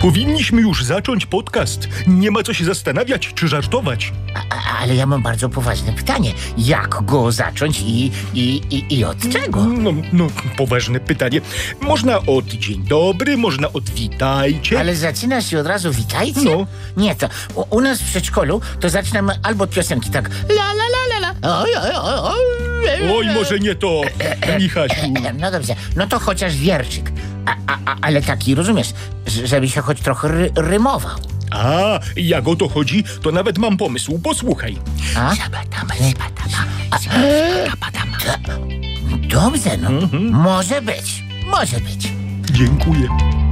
Powinniśmy już zacząć podcast. Nie ma co się zastanawiać czy żartować. Ale ja mam bardzo poważne pytanie. Jak go zacząć i od czego? No, poważne pytanie. Można od dzień dobry, można od witajcie. Ale zaczynasz się od razu witajcie? No. Nie, to u nas w przedszkolu to zaczynamy albo od piosenki tak la la la la la. Oj, oj, oj, oj. Oj, może nie to, Michasiu. No dobrze, no to chociaż wierczyk. Ale taki, rozumiesz, żeby się choć trochę rymował. A, jak o to chodzi, to nawet mam pomysł. Posłuchaj. Dobrze, no. Może być, może być. Dziękuję.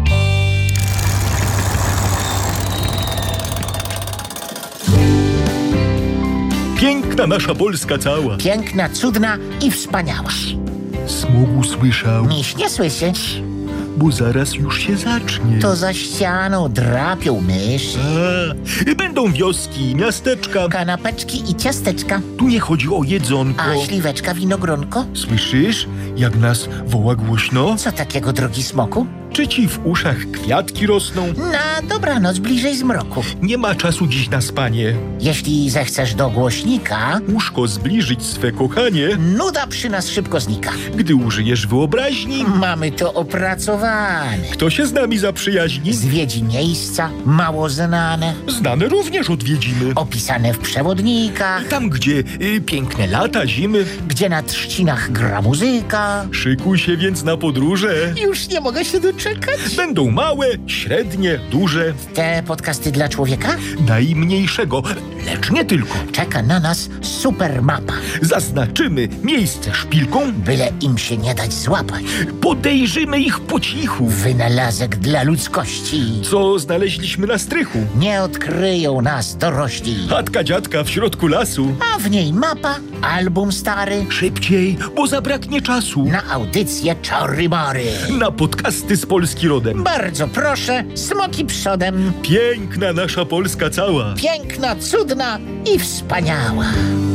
Piękna nasza Polska cała. Piękna, cudna i wspaniała. Smogu słyszał, Miś nie słyszy. bo zaraz już się zacznie. To za ścianą drapią myszy. Będą wioski, miasteczka. Kanapeczki i ciasteczka. Tu nie chodzi o jedzonko. A śliweczka, winogronko? Słyszysz, jak nas woła głośno? Co takiego, drogi smoku? Czy ci w uszach kwiatki rosną? Na dobranoc, bliżej zmroku. Nie ma czasu dziś na spanie. Jeśli zechcesz do głośnika, Łóżko zbliżyć swe kochanie. nuda przy nas szybko znika. Gdy użyjesz wyobraźni, Mamy to opracowane. kto się z nami zaprzyjaźni? Zwiedzi miejsca mało znane, Znane również odwiedzimy. opisane w przewodnikach, Tam, gdzie piękne lata, zimy. gdzie na trzcinach gra muzyka. Szykuj się więc na podróże. Już nie mogę się doczekać. Będą małe, średnie, duże. Te podcasty dla człowieka? Najmniejszego, lecz nie tylko. Czeka na nas super mapa. Zaznaczymy miejsce szpilką, Byle im się nie dać złapać. podejrzymy ich po cichu. Wynalazek dla ludzkości. Co znaleźliśmy na strychu? Nie odkryją nas dorośli. Chatka dziadka w środku lasu. A w niej mapa, album stary, Szybciej, bo zabraknie czasu. na audycję Czary-Mary. Na podcasty z Polski rodem. Bardzo proszę, smoki przodem. Piękna nasza Polska cała. Piękna, cudna i wspaniała.